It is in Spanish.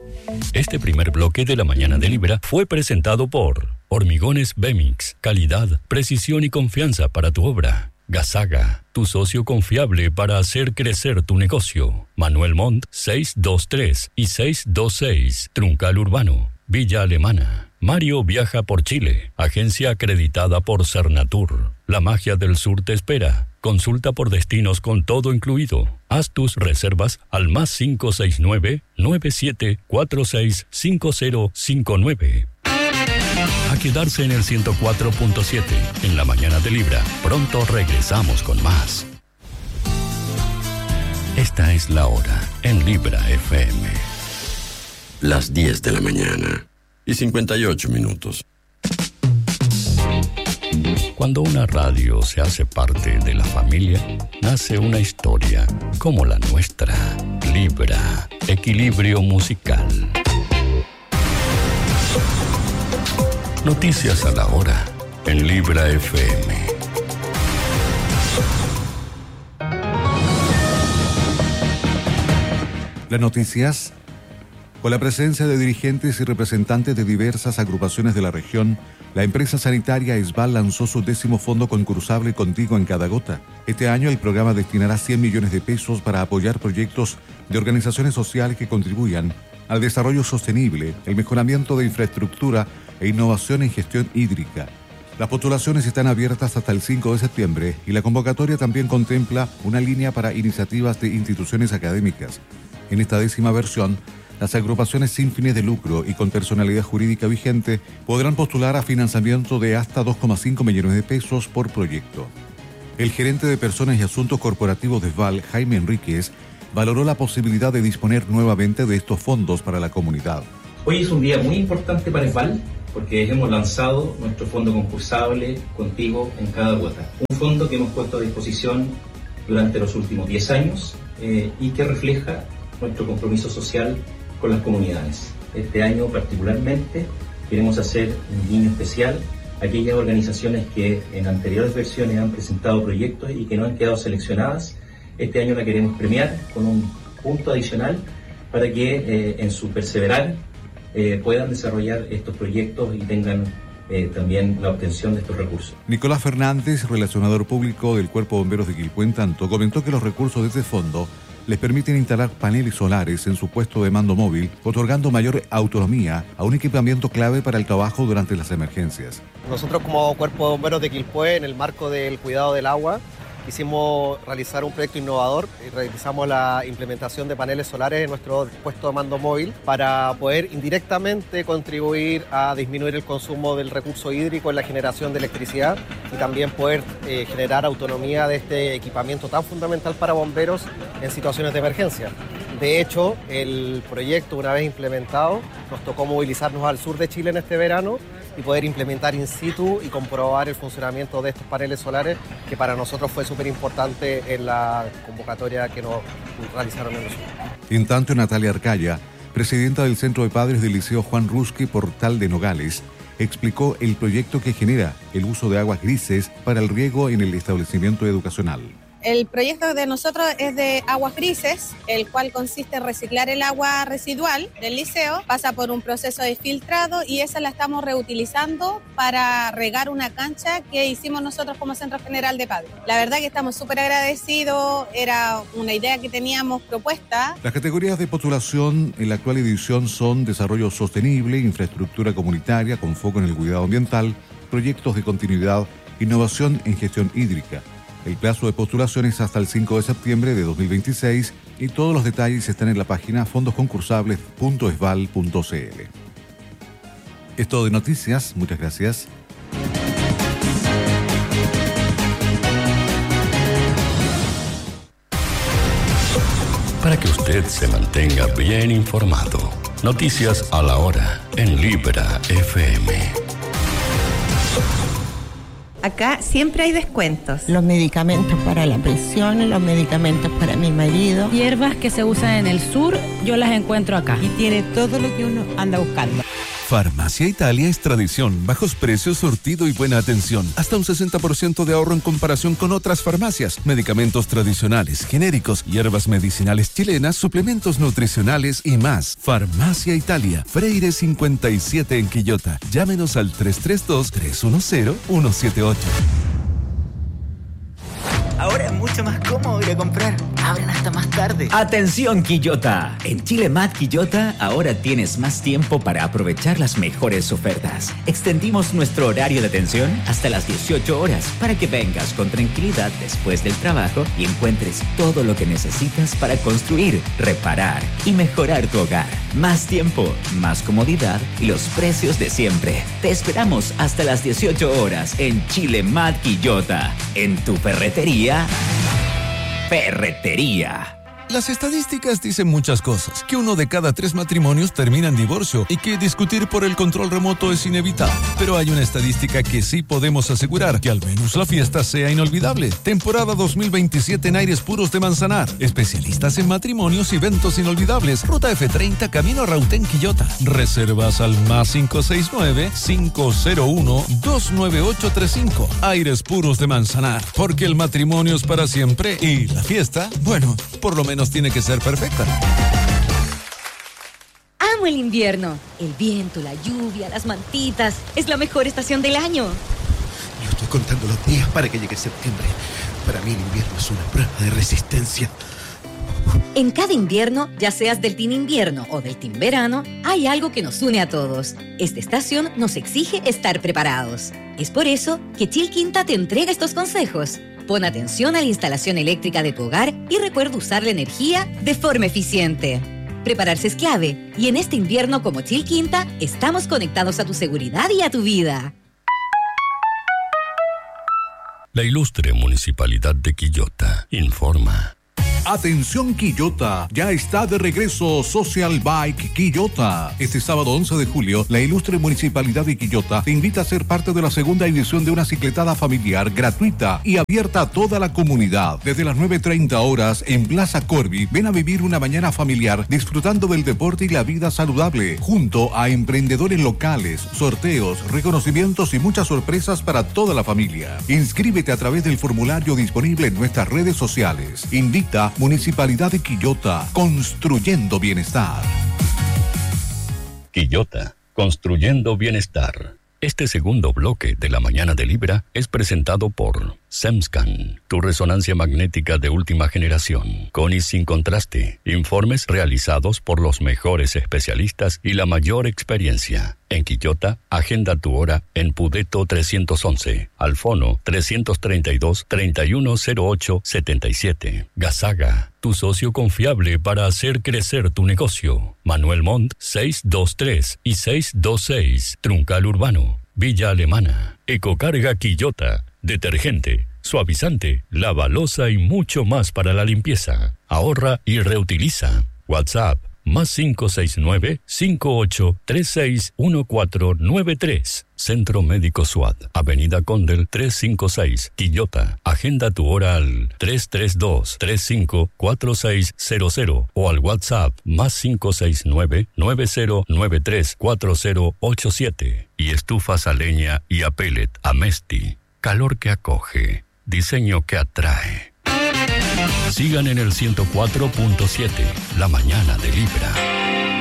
Este primer bloque de la mañana de Libra fue presentado por Hormigones Bemix, calidad, precisión y confianza para tu obra. Gasaga, tu socio confiable para hacer crecer tu negocio. Manuel Montt 623 y 626, Truncal Urbano, Villa Alemana. Mario viaja por Chile, agencia acreditada por Cernatur. La magia del sur te espera. Consulta por destinos con todo incluido. Haz tus reservas al +569 97465059. A quedarse en el 104.7 en la mañana de Libra. Pronto regresamos con más. Esta es la hora en Libra FM. Las 10 de la mañana y 58 minutos. Cuando una radio se hace parte de la familia, nace una historia como la nuestra. Libra, equilibrio musical. Noticias a la hora en Libra FM. Las noticias, con la presencia de dirigentes y representantes de diversas agrupaciones de la región, la empresa sanitaria ESVAL lanzó su 10º fondo concursable Contigo en cada gota. Este año el programa destinará 100 millones de pesos para apoyar proyectos de organizaciones sociales que contribuyan al desarrollo sostenible, el mejoramiento de infraestructura e innovación en gestión hídrica. Las postulaciones están abiertas hasta el 5 de septiembre y la convocatoria también contempla una línea para iniciativas de instituciones académicas. En esta 10ª versión, las agrupaciones sin fines de lucro y con personalidad jurídica vigente podrán postular a financiamiento de hasta 2,5 millones de pesos por proyecto. El gerente de Personas y Asuntos Corporativos de ESVAL, Jaime Enríquez, valoró la posibilidad de disponer nuevamente de estos fondos para la comunidad. Hoy es un día muy importante para ESVAL porque hemos lanzado nuestro fondo concursable Contigo en cada gota. Un fondo que hemos puesto a disposición durante los últimos 10 años y que refleja nuestro compromiso social con las comunidades. Este año particularmente queremos hacer un guiño especial a aquellas organizaciones que en anteriores versiones han presentado proyectos y que no han quedado seleccionadas. Este año la queremos premiar con un punto adicional para que en su perseverar puedan desarrollar estos proyectos y tengan también la obtención de estos recursos. Nicolás Fernández, relacionador público del Cuerpo de Bomberos de Quilpué en tanto, comentó que los recursos de este fondo les permiten instalar paneles solares en su puesto de mando móvil, otorgando mayor autonomía a un equipamiento clave para el trabajo durante las emergencias. Nosotros como Cuerpo de Bomberos de Quilpué, en el marco del cuidado del agua, quisimos realizar un proyecto innovador y realizamos la implementación de paneles solares en nuestro puesto de mando móvil para poder indirectamente contribuir a disminuir el consumo del recurso hídrico en la generación de electricidad y también poder generar autonomía de este equipamiento tan fundamental para bomberos en situaciones de emergencia. De hecho, el proyecto, una vez implementado, nos tocó movilizarnos al sur de Chile en este verano y poder implementar in situ y comprobar el funcionamiento de estos paneles solares, que para nosotros fue súper importante en la convocatoria que nos realizaron en nosotros. En tanto, Natalia Arcaya, presidenta del Centro de Padres del Liceo Juan Rusque Portal de Nogales, explicó el proyecto que genera el uso de aguas grises para el riego en el establecimiento educacional. El proyecto de nosotros es de aguas grises, el cual consiste en reciclar el agua residual del liceo, pasa por un proceso de filtrado y esa la estamos reutilizando para regar una cancha que hicimos nosotros como Centro General de Padres. La verdad que estamos súper agradecidos, era una idea que teníamos propuesta. Las categorías de postulación en la actual edición son desarrollo sostenible, infraestructura comunitaria con foco en el cuidado ambiental, proyectos de continuidad, innovación en gestión hídrica. El plazo de postulación es hasta el 5 de septiembre de 2026 y todos los detalles están en la página fondosconcursables.esval.cl. Es todo de noticias, muchas gracias. Para que usted se mantenga bien informado, noticias a la hora en Libra FM. Acá siempre hay descuentos. Los medicamentos para la presión, los medicamentos para mi marido. Hierbas que se usan en el sur, yo las encuentro acá. Y tiene todo lo que uno anda buscando. Farmacia Italia es tradición, bajos precios, surtido y buena atención. Hasta un 60% de ahorro en comparación con otras farmacias. Medicamentos tradicionales, genéricos, hierbas medicinales chilenas, suplementos nutricionales y más. Farmacia Italia, Freire 57 en Quillota. Llámenos al 332-310-178. Ahora es mucho más cómodo ir a comprar. Abren hasta más tarde. ¡Atención, Quillota! En Chile Mart Quillota ahora tienes más tiempo para aprovechar las mejores ofertas. Extendimos nuestro horario de atención hasta las 18 horas para que vengas con tranquilidad después del trabajo y encuentres todo lo que necesitas para construir, reparar y mejorar tu hogar. Más tiempo, más comodidad y los precios de siempre. Te esperamos hasta las 18 horas en Chile Mart Quillota. En tu ferretería. Las estadísticas dicen muchas cosas, que 1 de cada 3 matrimonios termina en divorcio y que discutir por el control remoto es inevitable. Pero hay una estadística que sí podemos asegurar, que al menos la fiesta sea inolvidable. Temporada 2027 en Aires Puros de Manzanar. Especialistas en matrimonios y eventos inolvidables. Ruta F30, camino a Rautén, Quillota. Reservas al más 569-501-29835. Aires Puros de Manzanar. Porque el matrimonio es para siempre y la fiesta, bueno, por lo menos tiene que ser perfecta. Amo el invierno. El viento, la lluvia, las mantitas. Es la mejor estación del año. Yo estoy contando los días para que llegue septiembre. Para mí el invierno es una prueba de resistencia. En cada invierno, ya seas del team invierno o del team verano, hay algo que nos une a todos. Esta estación nos exige estar preparados. Es por eso que Chil Quinta te entrega estos consejos. Pon atención a la instalación eléctrica de tu hogar y recuerda usar la energía de forma eficiente. Prepararse es clave y en este invierno como Chil Quinta estamos conectados a tu seguridad y a tu vida. La ilustre Municipalidad de Quillota informa. Atención Quillota, ya está de regreso Social Bike Quillota. Este sábado 11 de julio, la ilustre Municipalidad de Quillota te invita a ser parte de la segunda edición de una cicletada familiar gratuita y abierta a toda la comunidad. Desde las 9:30 horas en Plaza Corby, ven a vivir una mañana familiar disfrutando del deporte y la vida saludable, junto a emprendedores locales, sorteos, reconocimientos y muchas sorpresas para toda la familia. Inscríbete a través del formulario disponible en nuestras redes sociales. Invita Municipalidad de Quillota, construyendo bienestar. Quillota, construyendo bienestar. Este segundo bloque de la mañana de Libra es presentado por SEMSCAN, tu resonancia magnética de última generación, con y sin contraste. Informes realizados por los mejores especialistas y la mayor experiencia. En Quillota, agenda tu hora en Pudeto 311, al fono 332-3108-77. Gasaga, tu socio confiable para hacer crecer tu negocio. Manuel Montt 623 y 626, Truncal Urbano, Villa Alemana. Ecocarga Quillota, detergente, suavizante, lavalosa y mucho más para la limpieza. Ahorra y reutiliza. WhatsApp más 569-5836-1493. Centro Médico SWAT, Avenida Condel 356, Quillota. Agenda tu hora al 332-354600 o al WhatsApp más 569-9093-4087. Y estufas a leña y a pellet Amesti. Calor que acoge, diseño que atrae. Sigan en el 104.7, la mañana de Libra.